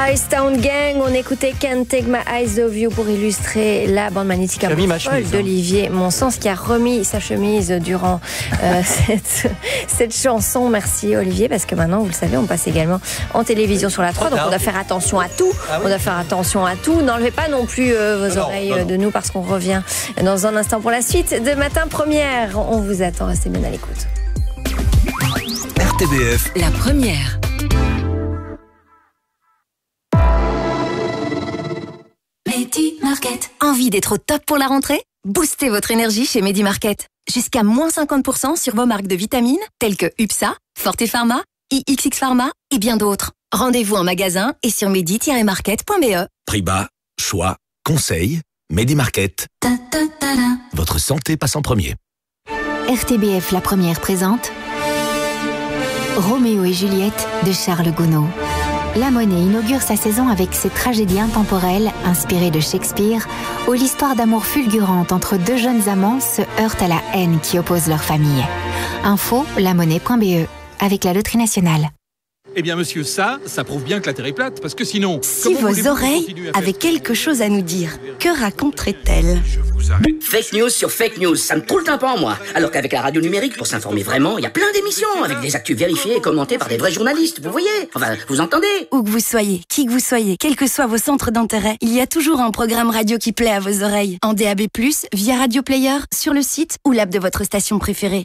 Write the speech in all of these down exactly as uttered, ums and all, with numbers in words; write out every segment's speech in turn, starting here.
Ice Town Gang, on écoutait Can't Take My Eyes Off You pour illustrer la bande magnétique à folle d'Olivier Monsens qui a remis sa chemise durant euh, cette, cette chanson. Merci Olivier, parce que maintenant, vous le savez, on passe également en télévision sur la trois, donc on doit faire attention à tout. Ah oui. On doit faire attention à tout. N'enlevez pas non plus euh, vos non, oreilles non, non. de nous, parce qu'on revient dans un instant pour la suite de Matin Première. On vous attend, restez bien à l'écoute. R T B F, la première. Medi Market. Envie d'être au top pour la rentrée? Boostez votre énergie chez Medi Market. Jusqu'à moins cinquante pour cent sur vos marques de vitamines telles que U P S A, Forte Pharma, I X X Pharma et bien d'autres. Rendez-vous en magasin et sur medi tiret market point b e. Prix bas, choix, conseils, Medi Market. Ta, ta, ta, ta. Votre santé passe en premier. R T B F La Première présente Roméo et Juliette de Charles Gounod. La Monnaie inaugure sa saison avec ses tragédies intemporelles inspirées de Shakespeare, où l'histoire d'amour fulgurante entre deux jeunes amants se heurte à la haine qui oppose leurs familles. Info la monnaie point b e avec la Loterie Nationale. Eh bien, monsieur, ça, ça prouve bien que la Terre est plate, parce que sinon... Si vos oreilles avaient quelque chose à nous dire, que raconteraient-elles ? Fake news sur fake news, ça me trouve le tympan, moi. Alors qu'avec la radio numérique, pour s'informer vraiment, il y a plein d'émissions, avec des actus vérifiées et commentées par des vrais journalistes, vous voyez ? Enfin, vous entendez ? Où que vous soyez, qui que vous soyez, quels que soient vos centres d'intérêt, il y a toujours un programme radio qui plaît à vos oreilles. En D A B plus, via Radio Player, sur le site ou l'app de votre station préférée.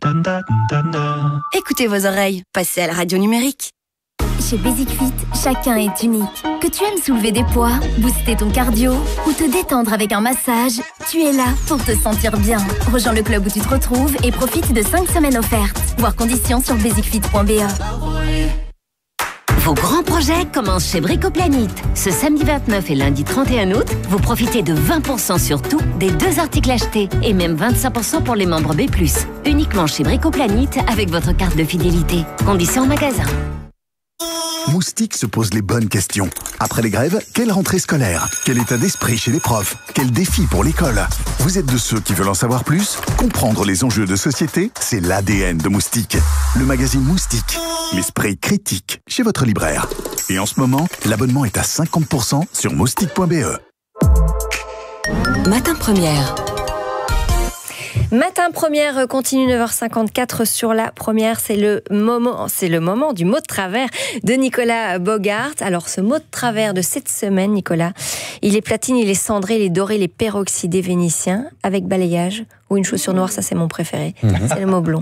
Écoutez vos oreilles, passez à la radio numérique. Chez Basic Fit, chacun est unique. Que tu aimes soulever des poids, booster ton cardio ou te détendre avec un massage, tu es là pour te sentir bien. Rejoins le club où tu te retrouves et profite de cinq semaines offertes. Voir conditions sur basic fit point b e. Vos grands projets commencent chez Bricoplanite. Ce samedi vingt-neuf et lundi trente et un août, vous profitez de vingt pour cent sur tout des deux articles achetés et même vingt-cinq pour cent pour les membres B plus. Uniquement chez Bricoplanite avec votre carte de fidélité. Conditions en magasin. Moustique se pose les bonnes questions. Après les grèves, quelle rentrée scolaire? Quel état d'esprit chez les profs? Quel défi pour l'école? Vous êtes de ceux qui veulent en savoir plus? Comprendre les enjeux de société, c'est l'A D N de Moustique. Le magazine Moustique, l'esprit critique chez votre libraire. Et en ce moment, l'abonnement est à cinquante pour cent sur moustique point b e. Matin Première. Matin Première continue neuf heures cinquante-quatre sur la première. C'est le moment, c'est le moment du mot de travers de Nicolas Bogart. Alors, ce mot de travers de cette semaine, Nicolas, il est platine, il est cendré, il est doré, il est peroxydé vénitien avec balayage ou une chaussure noire, ça c'est mon préféré. Mmh. C'est le mot blond.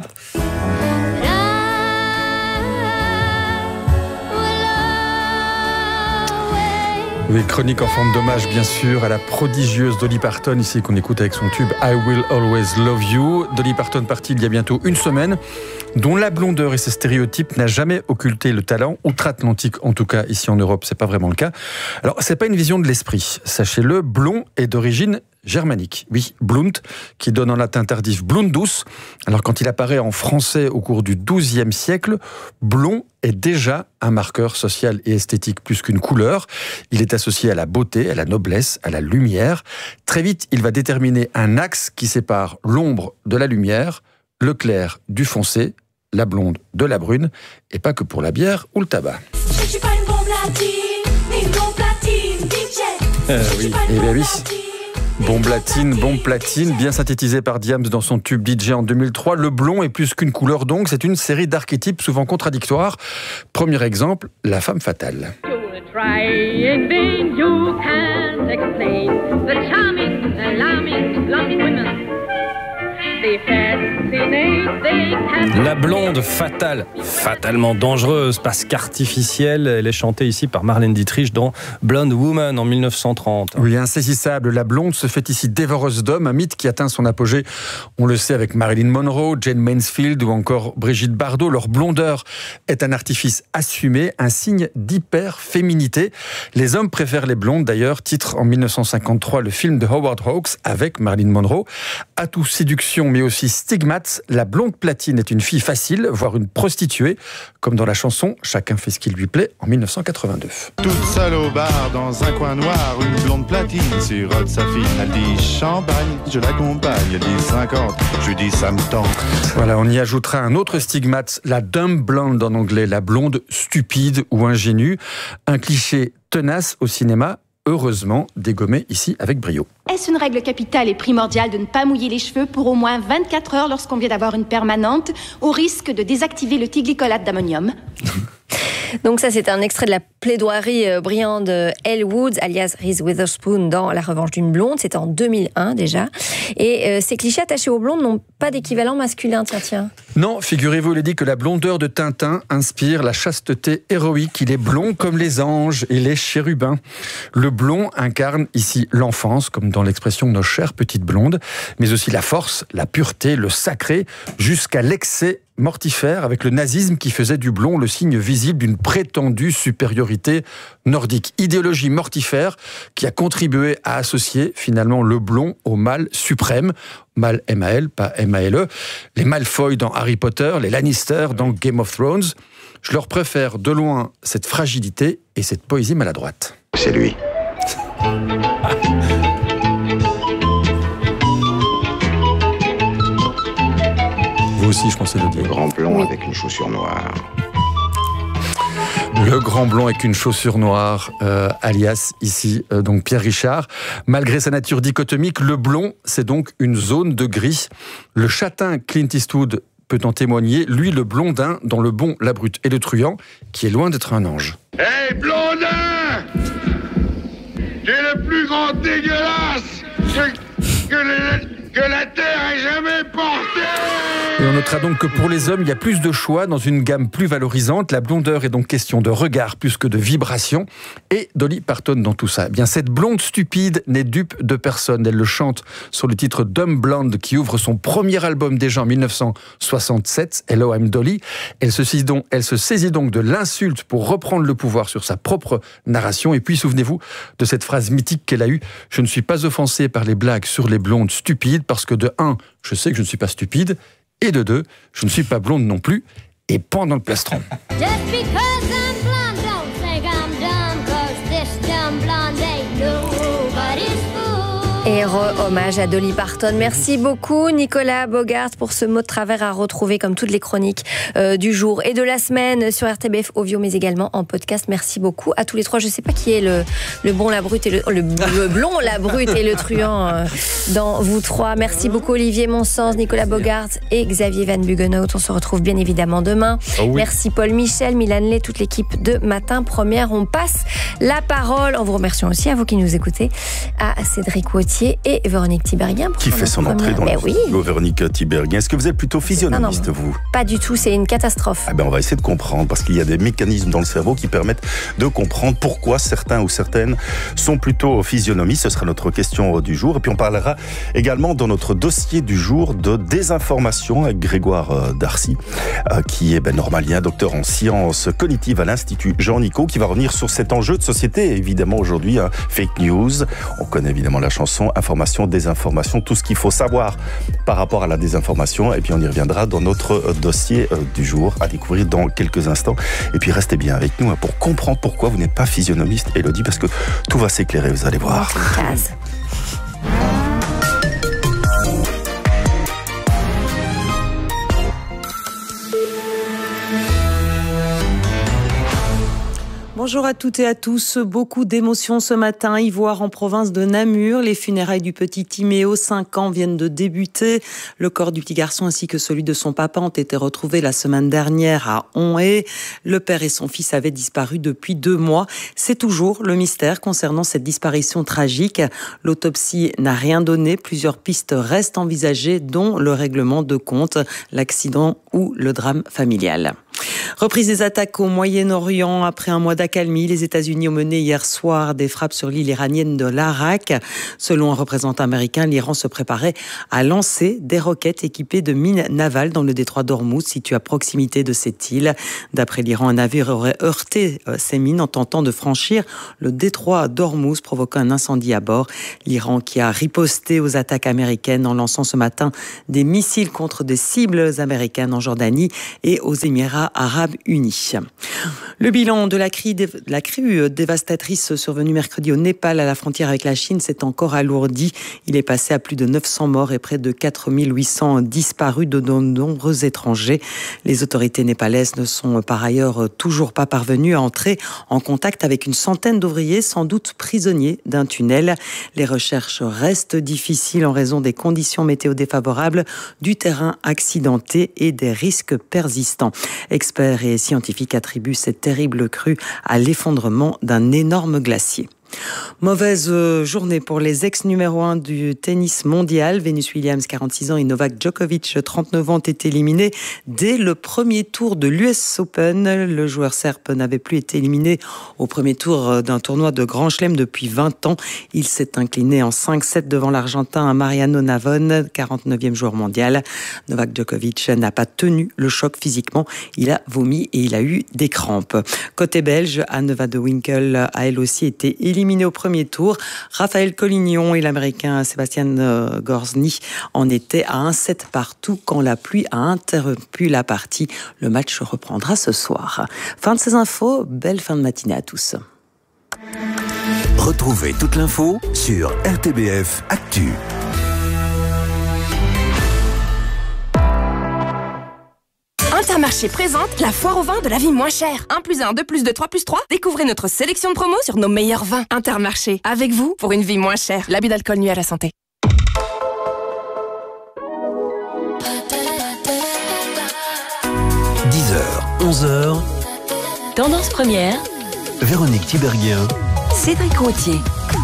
Oui, chronique en forme d'hommage, bien sûr, à la prodigieuse Dolly Parton, ici qu'on écoute avec son tube I Will Always Love You. Dolly Parton partie il y a bientôt une semaine, dont la blondeur et ses stéréotypes n'a jamais occulté le talent, outre-Atlantique en tout cas, ici en Europe, c'est pas vraiment le cas. Alors, c'est pas une vision de l'esprit, sachez-le, blond est d'origine germanique. Oui, Blunt, qui donne en latin tardif blundus. Alors, quand il apparaît en français au cours du douzième siècle, blond est déjà un marqueur social et esthétique plus qu'une couleur. Il est associé à la beauté, à la noblesse, à la lumière. Très vite, il va déterminer un axe qui sépare l'ombre de la lumière, le clair du foncé, la blonde de la brune, et pas que pour la bière ou le tabac. Je suis pas une bombe latine, une bombe platine, D J. Euh, oui, et bien oui. Bombe latine, bombe platine, bien synthétisé par Diams dans son tube D J en deux mille trois. Le blond est plus qu'une couleur donc, c'est une série d'archétypes souvent contradictoires. Premier exemple, la femme fatale. La blonde fatale, fatalement dangereuse, parce qu'artificielle, elle est chantée ici par Marlène Dietrich dans Blonde Woman en mille neuf cent trente. Oui, insaisissable, la blonde se fait ici dévoreuse d'hommes, un mythe qui atteint son apogée, on le sait, avec Marilyn Monroe, Jane Mansfield ou encore Brigitte Bardot. Leur blondeur est un artifice assumé, un signe d'hyper-féminité. Les hommes préfèrent les blondes, d'ailleurs, titre en mille neuf cent cinquante-trois le film de Howard Hawks avec Marilyn Monroe. Atout séduction, mais aussi stigmate. La blonde platine est une fille facile, voire une prostituée, comme dans la chanson « Chacun fait ce qui lui plaît » en dix-neuf cent quatre-vingt-deux. Toute seule au bar, dans un coin noir, une blonde platine sirote sa fille. Elle dit champagne, je l'accompagne. Elle dit cinquante, je lui dis ça me tente. Voilà, on y ajoutera un autre stigmate, la dumb blonde en anglais, la blonde stupide ou ingénue. Un cliché tenace au cinéma, heureusement dégommé ici avec brio. Est-ce une règle capitale et primordiale de ne pas mouiller les cheveux pour au moins vingt-quatre heures lorsqu'on vient d'avoir une permanente, au risque de désactiver le tiglycolate d'ammonium? Donc ça, c'est un extrait de la plaidoirie euh, brillante de Elle Woods, alias Reese Witherspoon, dans La Revanche d'une blonde. C'était en deux mille un déjà. Et euh, ces clichés attachés aux blondes n'ont pas d'équivalent masculin, tiens, tiens. Non, figurez-vous, il est dit que la blondeur de Tintin inspire la chasteté héroïque. Il est blond comme les anges et les chérubins. Le blond incarne ici l'enfance, comme dans l'expression nos chères petites blondes, mais aussi la force, la pureté, le sacré, jusqu'à l'excès mortifère avec le nazisme qui faisait du blond le signe visible d'une prétendue supériorité nordique. Idéologie mortifère qui a contribué à associer finalement le blond au mal suprême. Mal M A L, pas M A L E. Les Malfoy dans Harry Potter, les Lannister dans Game of Thrones. Je leur préfère de loin cette fragilité et cette poésie maladroite. C'est lui. Vous aussi, je pensais le dire. Le grand blond oui. Avec une chaussure noire. Le grand blond avec une chaussure noire, euh, alias ici euh, donc Pierre Richard. Malgré sa nature dichotomique, le blond, c'est donc une zone de gris. Le châtain Clint Eastwood peut en témoigner. Lui, le blondin, dans Le Bon, la Brute et le Truand, qui est loin d'être un ange. Hé, hey, blondin! Tu es le plus grand dégueulasse que, que, le, que la Terre ait jamais porté! Et on notera donc que pour les hommes, il y a plus de choix dans une gamme plus valorisante. La blondeur est donc question de regard plus que de vibration. Et Dolly Parton dans tout ça. Eh bien, cette blonde stupide n'est dupe de personne. Elle le chante sur le titre Dumb Blonde qui ouvre son premier album déjà en dix-neuf cent soixante-sept, Hello, I'm Dolly. Elle se saisit donc, elle se saisit donc de l'insulte pour reprendre le pouvoir sur sa propre narration. Et puis, souvenez-vous de cette phrase mythique qu'elle a eue. Je ne suis pas offensée par les blagues sur les blondes stupides parce que de un, je sais que je ne suis pas stupide. Et de deux, je ne suis pas blonde non plus, et pendant le plastron. Et hommage à Dolly Parton. Merci beaucoup Nicolas Bogart pour ce mot de travers à retrouver comme toutes les chroniques euh, du jour et de la semaine sur R T B F Audio mais également en podcast. Merci beaucoup à tous les trois. Je ne sais pas qui est le, le bon, la brute et le, le, le blond, la brute et le truand euh, dans vous trois. Merci beaucoup Olivier Monsens, Nicolas Bogart et Xavier Van Buggenhout. On se retrouve bien évidemment demain. Oh oui. Merci Paul Michel, Milan Lay, toute l'équipe de Matin Première. On passe la parole en vous remerciant aussi à vous qui nous écoutez, à Cédric Wautier et Véronique Tiberghien. Qui fait son entrée dans le oui. studio, Véronique Tiberghien. Est-ce que vous êtes plutôt physionomiste, non, non, vous? Pas du tout, c'est une catastrophe. Ah ben on va essayer de comprendre, parce qu'il y a des mécanismes dans le cerveau qui permettent de comprendre pourquoi certains ou certaines sont plutôt physionomistes. Ce sera notre question du jour. Et puis on parlera également dans notre dossier du jour de désinformation avec Grégoire Darcy, qui est ben, normalien, docteur en sciences cognitives à l'Institut Jean-Nicot, qui va revenir sur cet enjeu de société. Évidemment aujourd'hui, hein, fake news. On connaît évidemment la chanson information, désinformation, tout ce qu'il faut savoir par rapport à la désinformation. Et puis on y reviendra dans notre dossier du jour à découvrir dans quelques instants. Et puis restez bien avec nous pour comprendre pourquoi vous n'êtes pas physionomiste, Élodie, parce que tout va s'éclairer, vous allez voir. Bonjour à toutes et à tous. Beaucoup d'émotions ce matin. Ivoire en province de Namur. Les funérailles du petit Timéo, cinq ans, viennent de débuter. Le corps du petit garçon ainsi que celui de son papa ont été retrouvés la semaine dernière à Onhé. Le père et son fils avaient disparu depuis deux mois. C'est toujours le mystère concernant cette disparition tragique. L'autopsie n'a rien donné. Plusieurs pistes restent envisagées, dont le règlement de compte, l'accident ou le drame familial. Reprise des attaques au Moyen-Orient après un mois d'accalmie. Les États-Unis ont mené hier soir des frappes sur l'île iranienne de l'Arak. Selon un représentant américain, l'Iran se préparait à lancer des roquettes équipées de mines navales dans le détroit d'Ormuz, situé à proximité de cette île. D'après l'Iran, un navire aurait heurté ces mines en tentant de franchir le détroit d'Ormuz, provoquant un incendie à bord. L'Iran qui a riposté aux attaques américaines en lançant ce matin des missiles contre des cibles américaines en Jordanie et aux Émirats arabes unis. Le bilan de la crue, la crue dévastatrice survenue mercredi au Népal à la frontière avec la Chine s'est encore alourdi. Il est passé à plus de neuf cents morts et près de quatre mille huit cents disparus, de nombreux étrangers. Les autorités népalaises ne sont par ailleurs toujours pas parvenues à entrer en contact avec une centaine d'ouvriers, sans doute prisonniers d'un tunnel. Les recherches restent difficiles en raison des conditions météo défavorables, du terrain accidenté et des risques persistants. Experts et scientifiques attribuent cette terrible crue à l'effondrement d'un énorme glacier. Mauvaise journée pour les ex-numéro un du tennis mondial. Venus Williams, quarante-six ans, et Novak Djokovic, trente-neuf ans, ont été éliminés dès le premier tour de l'U S Open. Le joueur serbe n'avait plus été éliminé au premier tour d'un tournoi de Grand Chelem depuis vingt ans. Il s'est incliné en cinq sept devant l'Argentin Mariano Navone, quarante-neuvième joueur mondial. Novak Djokovic n'a pas tenu le choc physiquement. Il a vomi et il a eu des crampes. Côté belge, Anne van de Winkel a elle aussi été éliminée au premier tour. Raphaël Collignon et l'Américain Sébastien Gorzny en étaient à un sept partout quand la pluie a interrompu la partie. Le match reprendra ce soir. Fin de ces infos, belle fin de matinée à tous. Retrouvez toute l'info sur R T B F Actu. Intermarché présente la foire au vin de la vie moins chère. un plus un, deux plus deux, trois plus trois. Découvrez notre sélection de promos sur nos meilleurs vins. Intermarché, avec vous pour une vie moins chère. L'abus d'alcool nuit à la santé. dix heures, onze heures. Tendance première. Véronique Tiberghien. Cédric Routier.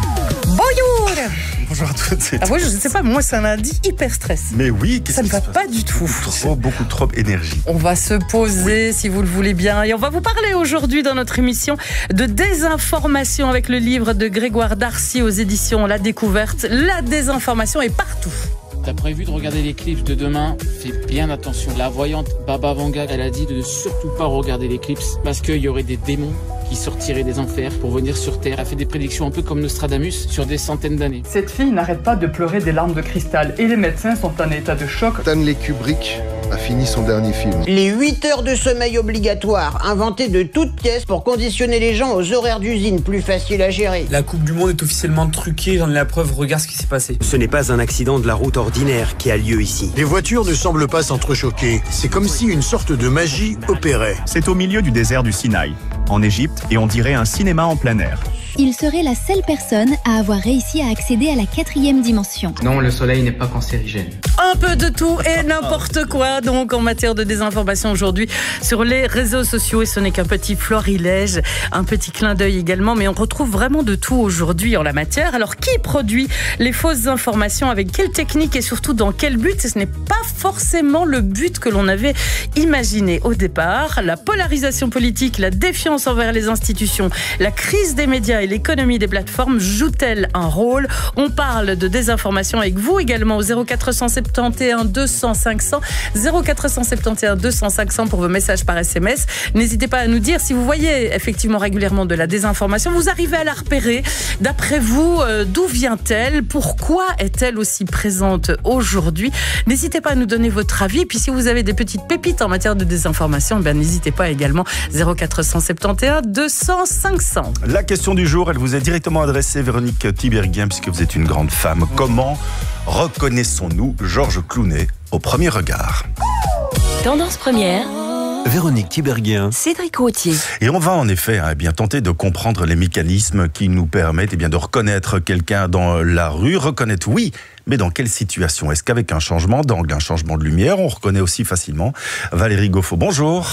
Bonjour. Bonjour à toutes et ah, oui, je ne sais pas, moi c'est un lundi hyper stress. Mais oui, ça ne va pas du tout. Trop, beaucoup trop d'énergie. On va se poser oui. si vous le voulez bien et on va vous parler aujourd'hui dans notre émission de désinformation avec le livre de Grégoire Darcy aux éditions La Découverte. La désinformation est partout. T'as prévu de regarder l'éclipse de demain? Fais bien attention. La voyante Baba Vanga, elle a dit de ne surtout pas regarder l'éclipse parce qu'il y aurait des démons qui sortiraient des enfers pour venir sur Terre. Elle a fait des prédictions un peu comme Nostradamus sur des centaines d'années. Cette fille n'arrête pas de pleurer des larmes de cristal et les médecins sont en état de choc. Stanley Kubrick a fini son dernier film. Les huit heures de sommeil obligatoires, inventées de toutes pièces pour conditionner les gens aux horaires d'usine plus faciles à gérer. La Coupe du Monde est officiellement truquée, j'en ai la preuve, regarde ce qui s'est passé. Ce n'est pas un accident de la route ordinaire qui a lieu ici. Les voitures ne semblent pas s'entrechoquer. C'est comme si une sorte de magie opérait. C'est au milieu du désert du Sinaï, en Égypte, et on dirait un cinéma en plein air. Il serait la seule personne à avoir réussi à accéder à la quatrième dimension. Non, le soleil n'est pas cancérigène. Un peu de tout et n'importe quoi donc en matière de désinformation aujourd'hui sur les réseaux sociaux, et ce n'est qu'un petit florilège, un petit clin d'œil également, mais on retrouve vraiment de tout aujourd'hui en la matière. Alors qui produit les fausses informations, avec quelle technique et surtout dans quel but? Ce n'est pas forcément le but que l'on avait imaginé au départ. La polarisation politique, la défiance envers les institutions, la crise des médias et l'économie des plateformes jouent-elles un rôle? On parle de désinformation avec vous également au zéro quatre cent soixante-onze deux cents cinq cents, zéro quatre cent soixante-onze deux cents cinq cents pour vos messages par S M S. N'hésitez pas à nous dire si vous voyez effectivement régulièrement de la désinformation, vous arrivez à la repérer. D'après vous, euh, d'où vient-elle? Pourquoi est-elle aussi présente aujourd'hui? N'hésitez pas à nous donner votre avis. Et puis si vous avez des petites pépites en matière de désinformation, ben, n'hésitez pas également zéro quatre cent soixante-onze deux cents cinq cents. La question du jour, elle vous est directement adressée, Véronique Tiberghien, puisque vous êtes une grande femme. Comment reconnaissons-nous Georges Clooney au premier regard? Tendance première. Véronique Tiberghien. Cédric Routier. Et on va en effet hein, bien tenter de comprendre les mécanismes qui nous permettent eh bien, de reconnaître quelqu'un dans la rue. Reconnaître, oui, mais dans quelle situation? Est-ce qu'avec un changement d'angle, un changement de lumière, on reconnaît aussi facilement? Valérie Goffo, bonjour.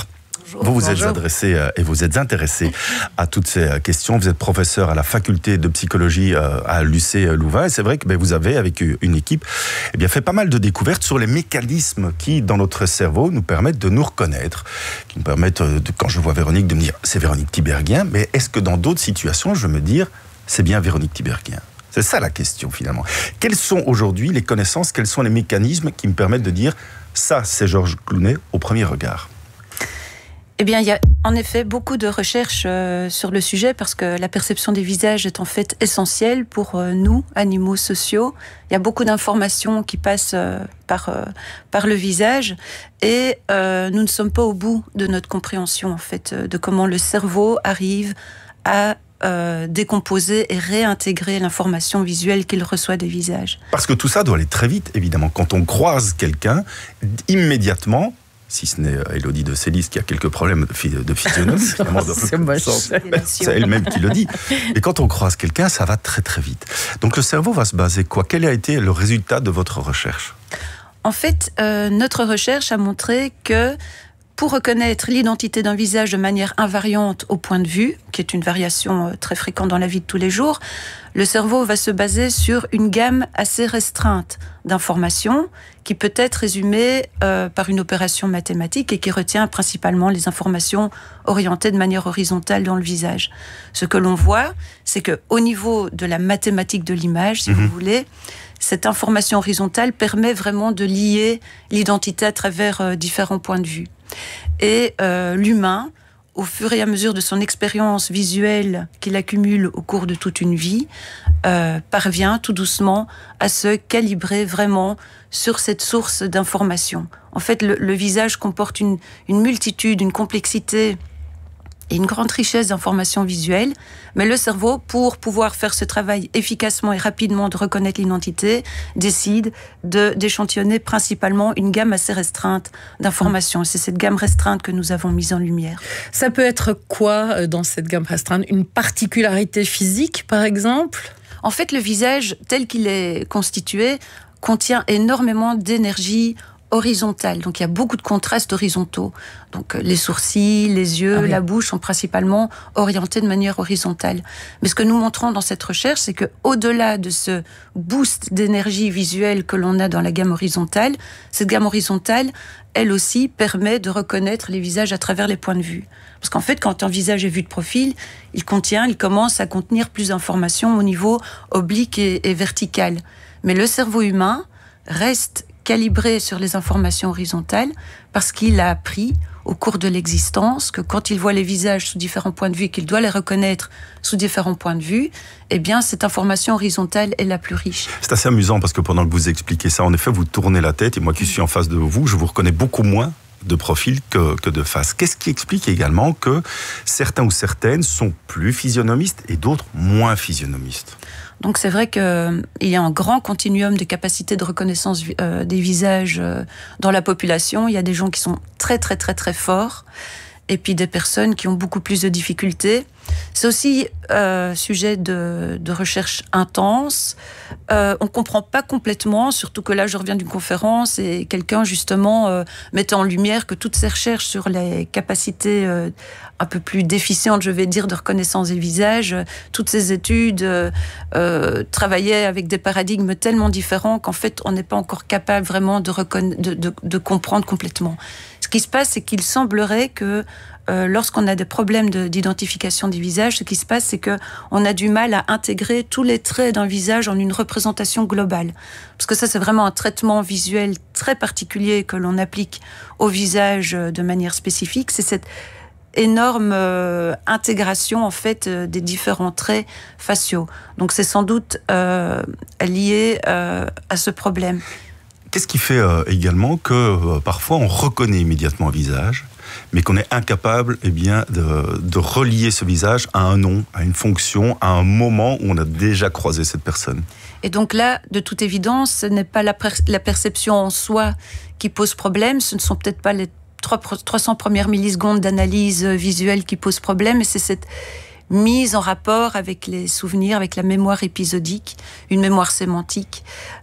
Bonjour. Vous vous êtes Bonjour. adressé et vous êtes intéressé à toutes ces questions. Vous êtes professeur à la faculté de psychologie à l'U C Louvain. Et c'est vrai que vous avez, avec une équipe, eh bien, fait pas mal de découvertes sur les mécanismes qui, dans notre cerveau, nous permettent de nous reconnaître. Qui nous permettent, de, quand je vois Véronique, de me dire c'est Véronique Tiberghien. Mais est-ce que dans d'autres situations, je vais me dire c'est bien Véronique Tiberghien? C'est ça la question finalement. Quelles sont aujourd'hui les connaissances, quels sont les mécanismes qui me permettent de dire ça, c'est Georges Clooney au premier regard? Eh bien, il y a en effet beaucoup de recherches euh, sur le sujet parce que la perception des visages est en fait essentielle pour euh, nous, animaux sociaux. Il y a beaucoup d'informations qui passent euh, par, euh, par le visage et euh, nous ne sommes pas au bout de notre compréhension en fait euh, de comment le cerveau arrive à euh, décomposer et réintégrer l'information visuelle qu'il reçoit des visages. Parce que tout ça doit aller très vite, évidemment. Quand on croise quelqu'un, immédiatement, si ce n'est Élodie de Célis qui a quelques problèmes de, de physionomie, finalement, c'est elle-même qui le dit. Et quand on croise quelqu'un, ça va très très vite. Donc le cerveau va se baser quoi? Quel a été le résultat de votre recherche? En fait, euh, notre recherche a montré que pour reconnaître l'identité d'un visage de manière invariante au point de vue, qui est une variation très fréquente dans la vie de tous les jours, le cerveau va se baser sur une gamme assez restreinte d'informations qui peut être résumée euh, par une opération mathématique et qui retient principalement les informations orientées de manière horizontale dans le visage. Ce que l'on voit, c'est qu'au niveau de la mathématique de l'image, si mmh. vous voulez, cette information horizontale permet vraiment de lier l'identité à travers euh, différents points de vue. Et euh, l'humain, au fur et à mesure de son expérience visuelle qu'il accumule au cours de toute une vie, euh, parvient tout doucement à se calibrer vraiment sur cette source d'information. En fait, le, le visage comporte une, une multitude, une complexité et une grande richesse d'informations visuelles, mais le cerveau, pour pouvoir faire ce travail efficacement et rapidement de reconnaître l'identité, décide de, d'échantillonner principalement une gamme assez restreinte d'informations. C'est cette gamme restreinte que nous avons mise en lumière. Ça peut être quoi dans cette gamme restreinte? Une particularité physique, par exemple? En fait, le visage, tel qu'il est constitué, contient énormément d'énergie horizontale. Donc il y a beaucoup de contrastes horizontaux. Donc les sourcils, les yeux, ah oui. la bouche sont principalement orientés de manière horizontale. Mais ce que nous montrons dans cette recherche, c'est que au-delà de ce boost d'énergie visuelle que l'on a dans la gamme horizontale, cette gamme horizontale, elle aussi, permet de reconnaître les visages à travers les points de vue. Parce qu'en fait, quand un visage est vu de profil, il contient, il commence à contenir plus d'informations au niveau oblique et, et vertical. Mais le cerveau humain reste calibré sur les informations horizontales parce qu'il a appris au cours de l'existence que quand il voit les visages sous différents points de vue et qu'il doit les reconnaître sous différents points de vue, eh bien cette information horizontale est la plus riche. C'est assez amusant parce que pendant que vous expliquez ça, en effet, vous tournez la tête et moi qui suis en face de vous, je vous reconnais beaucoup moins de profil que, que de face. Qu'est-ce qui explique également que certains ou certaines sont plus physionomistes et d'autres moins physionomistes? Donc c'est vrai qu'il y a un grand continuum de capacités de reconnaissance euh, des visages euh, dans la population. Il y a des gens qui sont très très très très forts et puis des personnes qui ont beaucoup plus de difficultés. C'est aussi euh, sujet de, de recherche intense. Euh, on ne comprend pas complètement, surtout que là je reviens d'une conférence et quelqu'un justement euh, mettait en lumière que toutes ces recherches sur les capacités euh, un peu plus déficientes, je vais dire, de reconnaissance des visages, toutes ces études euh, euh, travaillaient avec des paradigmes tellement différents qu'en fait on n'est pas encore capable vraiment de, reconna- de, de, de comprendre complètement. Ce qui se passe, c'est qu'il semblerait que Euh, lorsqu'on a des problèmes de, d'identification des visages, ce qui se passe, c'est qu'on a du mal à intégrer tous les traits d'un visage en une représentation globale. Parce que ça, c'est vraiment un traitement visuel très particulier que l'on applique au visage de manière spécifique. C'est cette énorme euh, intégration, en fait, euh, des différents traits faciaux. Donc, c'est sans doute euh, lié euh, à ce problème. Qu'est-ce qui fait euh, également que euh, parfois on reconnaît immédiatement un visage, mais qu'on est incapable eh bien, de, de relier ce visage à un nom, à une fonction, à un moment où on a déjà croisé cette personne? Et donc là, de toute évidence, ce n'est pas la, per- la perception en soi qui pose problème, ce ne sont peut-être pas les trois cents premières millisecondes d'analyse visuelle qui posent problème, mais c'est cette mise en rapport avec les souvenirs, avec la mémoire épisodique, une mémoire sémantique.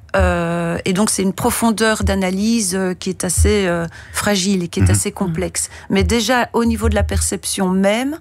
Euh, et donc c'est une profondeur d'analyse euh, qui est assez euh, fragile et qui est mmh. assez complexe. Mais déjà au niveau de la perception même,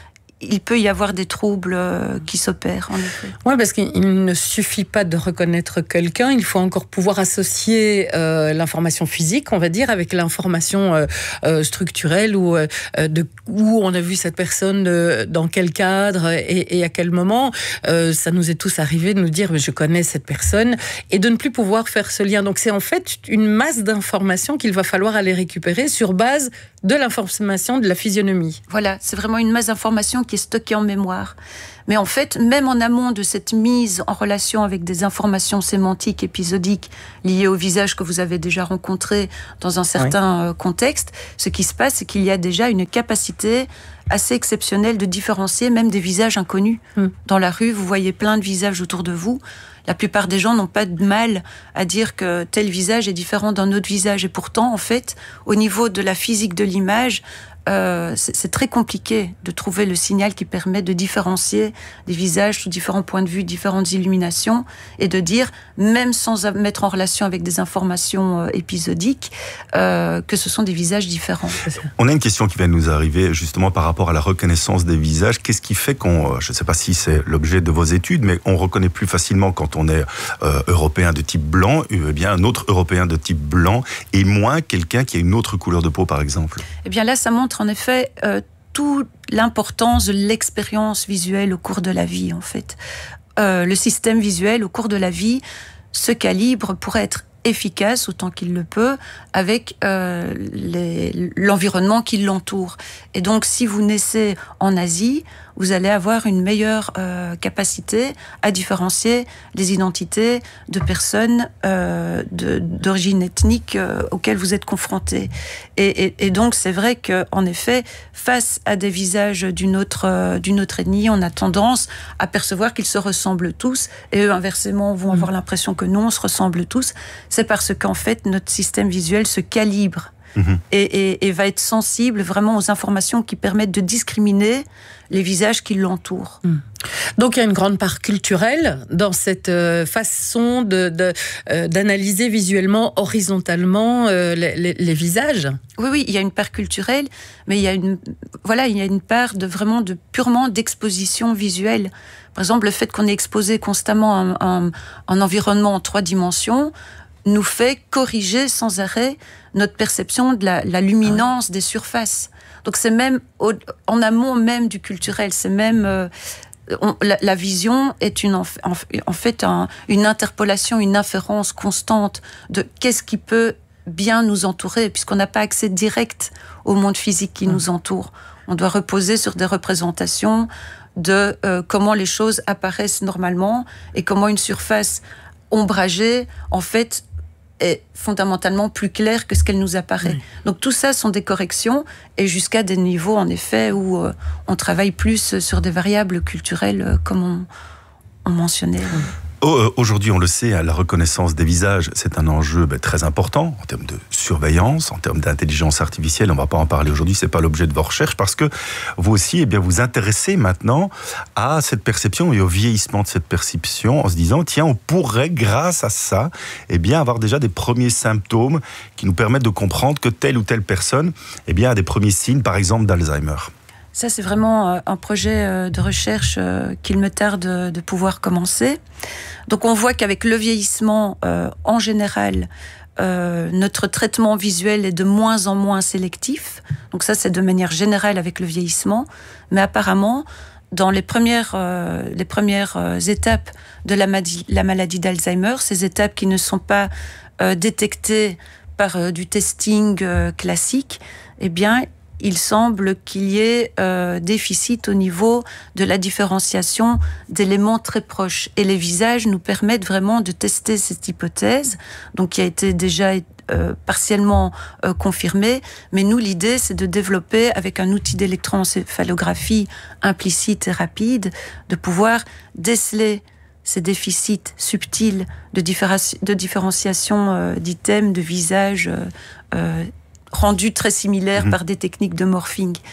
il peut y avoir des troubles euh, qui s'opèrent, en effet. Oui, parce qu'il ne suffit pas de reconnaître quelqu'un, il faut encore pouvoir associer euh, l'information physique, on va dire, avec l'information euh, euh, structurelle, ou euh, de où on a vu cette personne, euh, dans quel cadre et, et à quel moment. Euh, ça nous est tous arrivé de nous dire « je connais cette personne » et de ne plus pouvoir faire ce lien. Donc c'est en fait une masse d'informations qu'il va falloir aller récupérer sur base de l'information de la physionomie. Voilà, c'est vraiment une masse d'informations qui est stockée en mémoire. Mais en fait, même en amont de cette mise en relation avec des informations sémantiques, épisodiques, liées au visage que vous avez déjà rencontré dans un certain oui. contexte, ce qui se passe, c'est qu'il y a déjà une capacité assez exceptionnelle de différencier même des visages inconnus. Mm. Dans la rue, vous voyez plein de visages autour de vous. La plupart des gens n'ont pas de mal à dire que tel visage est différent d'un autre visage. Et pourtant, en fait, au niveau de la physique de l'image, euh, c'est, c'est très compliqué de trouver le signal qui permet de différencier des visages sous différents points de vue, différentes illuminations, et de dire, même sans mettre en relation avec des informations euh, épisodiques, euh, que ce sont des visages différents. On a une question qui vient de nous arriver justement par rapport à la reconnaissance des visages. Qu'est-ce qui fait qu'on, je ne sais pas si c'est l'objet de vos études, mais on reconnaît plus facilement quand on est euh, européen de type blanc, eh bien un autre européen de type blanc, et moins quelqu'un qui a une autre couleur de peau, par exemple? Eh bien là, ça montre en effet euh, toute l'importance de l'expérience visuelle au cours de la vie, en fait. Euh, le système visuel, au cours de la vie, se calibre pour être efficace autant qu'il le peut avec euh, les, l'environnement qui l'entoure. Et donc, si vous naissez en Asie, vous allez avoir une meilleure euh, capacité à différencier les identités de personnes euh, de, d'origine ethnique euh, auxquelles vous êtes confrontés. Et, et, et donc, c'est vrai qu'en effet, face à des visages d'une autre, euh, d'une autre ethnie, on a tendance à percevoir qu'ils se ressemblent tous, et eux, inversement, vont avoir l'impression que non, on se ressemble tous. C'est parce qu'en fait, notre système visuel se calibre. Mmh. Et, et, et va être sensible vraiment aux informations qui permettent de discriminer les visages qui l'entourent. Mmh. Donc il y a une grande part culturelle dans cette euh, façon de, de, euh, d'analyser visuellement, horizontalement euh, les, les, les visages. Oui, oui, il y a une part culturelle, mais il y a une, voilà, il y a une part de vraiment de purement d'exposition visuelle. Par exemple, le fait qu'on est exposé constamment à un, un environnement en trois dimensions nous fait corriger sans arrêt notre perception de la, la luminance des surfaces. Donc c'est même au, en amont même du culturel, c'est même euh, on, la, la vision est une en, en, en fait un, une interpolation, une inférence constante de qu'est-ce qui peut bien nous entourer, puisqu'on n'a pas accès direct au monde physique qui mmh. nous entoure. On doit reposer sur des représentations de euh, comment les choses apparaissent normalement et comment une surface ombragée, en fait, est fondamentalement plus claire que ce qu'elle nous apparaît. Oui. Donc tout ça sont des corrections, et jusqu'à des niveaux, en effet, où euh, on travaille plus sur des variables culturelles, euh, comme on, on mentionnait. Oui. Aujourd'hui, on le sait, la reconnaissance des visages, c'est un enjeu très important en termes de surveillance, en termes d'intelligence artificielle. On ne va pas en parler aujourd'hui, c'est pas l'objet de vos recherches, parce que vous aussi, eh bien, vous intéressez maintenant à cette perception et au vieillissement de cette perception, en se disant, tiens, on pourrait, grâce à ça, eh bien, avoir déjà des premiers symptômes qui nous permettent de comprendre que telle ou telle personne, eh bien, a des premiers signes, par exemple, d'Alzheimer. Ça, c'est vraiment un projet de recherche qu'il me tarde de pouvoir commencer. Donc, on voit qu'avec le vieillissement, euh, en général, euh, notre traitement visuel est de moins en moins sélectif. Donc ça, c'est de manière générale avec le vieillissement. Mais apparemment, dans les premières, euh, les premières euh, étapes de la maladie, la maladie d'Alzheimer, ces étapes qui ne sont pas euh, détectées par euh, du testing euh, classique, eh bien, il semble qu'il y ait euh, déficit au niveau de la différenciation d'éléments très proches. Et les visages nous permettent vraiment de tester cette hypothèse, donc qui a été déjà euh, partiellement euh, confirmée. Mais nous, l'idée, c'est de développer, avec un outil d'électroencéphalographie implicite et rapide, de pouvoir déceler ces déficits subtils de, différenci- de différenciation euh, d'items, de visages euh, euh, rendus très similaires mmh. par des techniques de morphing.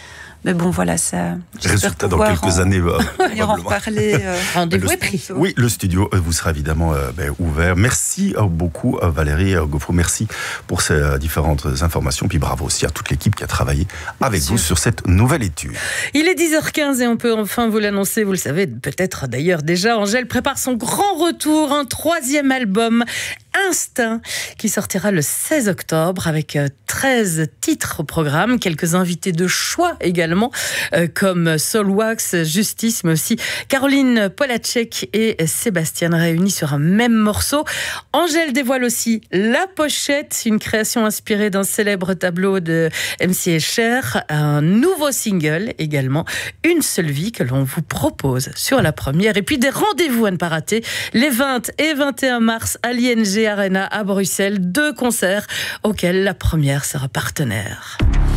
Mais bon, voilà, ça... Résultat dans quelques en... années. Euh, en reparler. Euh... Rendez-vous est pris. Oui, le studio vous sera évidemment euh, ben, ouvert. Merci euh, beaucoup euh, Valérie euh, Gaufreau. Merci pour ces euh, différentes informations. Puis bravo aussi à toute l'équipe qui a travaillé avec Bien vous sûr. sur cette nouvelle étude. Il est dix heures quinze et on peut enfin vous l'annoncer. Vous le savez peut-être d'ailleurs déjà. Angèle prépare son grand retour, un troisième album, Instinct, qui sortira le seize octobre avec treize titres au programme, quelques invités de choix également, euh, comme Soulwax, Justice, mais aussi Caroline Polacek et Sébastien réunis sur un même morceau. Angèle dévoile aussi la pochette, une création inspirée d'un célèbre tableau de M C Escher, un nouveau single également, Une seule vie, que l'on vous propose sur la première, et puis des rendez-vous à ne pas rater, les vingt et vingt et un mars à l'I N G Arena à Bruxelles, deux concerts auxquels la première sera partenaire.